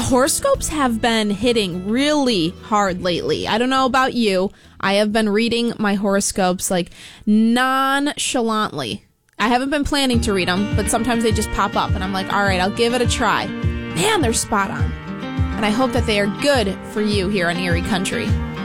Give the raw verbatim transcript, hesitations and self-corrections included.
horoscopes have been hitting really hard lately. I don't know about you. I have been reading my horoscopes like nonchalantly. I haven't been planning to read them, but sometimes they just pop up and I'm like, all right, I'll give it a try. Man, they're spot on. And I hope that they are good for you here in Erie Country.